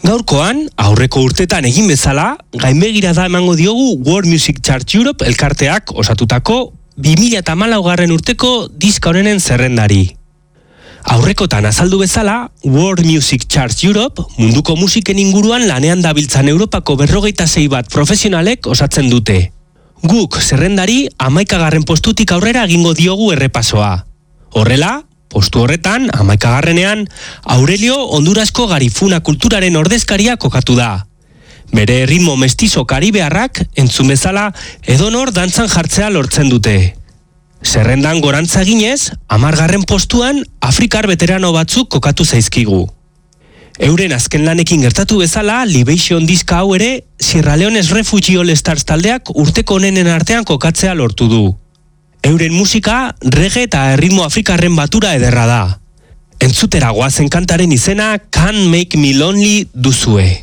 Gaurkoan, aurreko urtetan egin bezala, gainbegirada emango diogu World Music Chart Europe elkarteak osatutako 2014 urteko diska honenen zerrendari. Aurrekotan azaldu bezala, World Music Chart Europe munduko musiken inguruan lanean dabiltzan Europako 56 bat profesionalek osatzen dute. Guk zerrendari 11. postutik aurrera egingo diogu errepasoa. Horrela, postu horretan, 11. Aurelio Hondurasko garifuna kulturaren ordezkaria kokatu da. Bere ritmo mestizo karibearrak entzun bezala edonor dantzan jartzea lortzen dute. Zerrendan gorantza ginez, 10. postuan Afrikar veterano batzuk kokatu zaizkigu. Euren azken lanekin gertatu bezala, Libation diska hau ere, Sierra Leone's Refugee All Stars taldeak urteko honenen artean kokatzea lortu du. Euren musika, reggae eta erritmo afrikarren batura ederra da. Entzutera goazen kantaren izena Can't Make Me Lonely duzue.